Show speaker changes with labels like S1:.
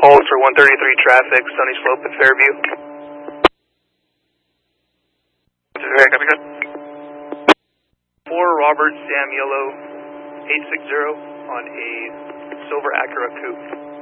S1: hold for 133 traffic, Sunny Slope at Fairview.
S2: Okay, copy, good.
S1: 4 Robert Sam Yellow 860 on a silver Acura coupe.